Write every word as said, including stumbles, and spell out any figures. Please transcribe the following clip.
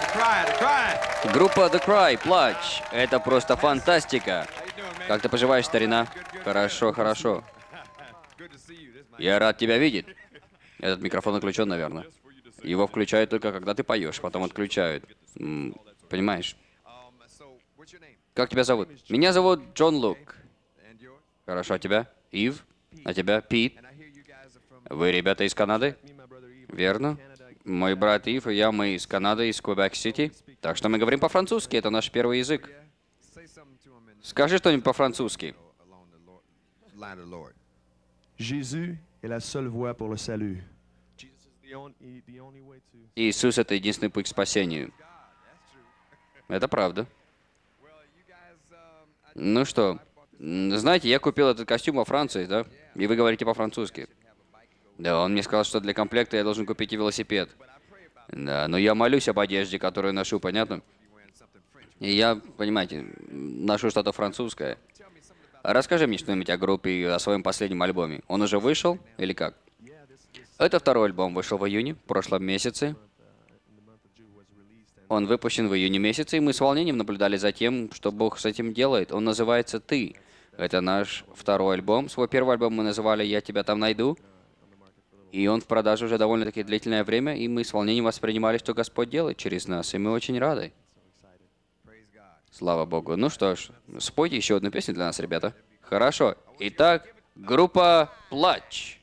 Группа The Cry, Плач. Это просто фантастика. Как ты поживаешь, старина? Хорошо, хорошо. Я рад тебя видеть. Этот микрофон отключен, наверное. Его включают только когда ты поешь, потом отключают. М, понимаешь? Как тебя зовут? Меня зовут Джон Лук. Хорошо, а тебя? Ив? А тебя? Пит? Вы ребята из Канады? Верно. Мой брат Ив и я, мы из Канады, из Квебек-Сити. Так что мы говорим по-французски, это наш первый язык. Скажи что-нибудь по-французски. Jésus est la seule voie pour le salut. Иисус — это единственный путь к спасению. Это правда. Ну что, м, знаете, я купил этот костюм во Франции, да? И вы говорите по-французски. Да, он мне сказал, что для комплекта я должен купить и велосипед. Да, но я молюсь об одежде, которую ношу, понятно? И я, понимаете, ношу что-то французское. А расскажи мне что-нибудь о группе и о своем последнем альбоме. Он уже вышел или как? Это второй альбом, вышел в июне, в прошлом месяце. Он выпущен в июне месяце, и мы с волнением наблюдали за тем, что Бог с этим делает. Он называется «Ты». Это наш второй альбом. Свой первый альбом мы называли «Я тебя там найду». И он в продаже уже довольно-таки длительное время, и мы с волнением воспринимали, что Господь делает через нас, и мы очень рады. Слава Богу. Ну что ж, спойте еще одну песню для нас, ребята. Хорошо. Итак, группа «Плач».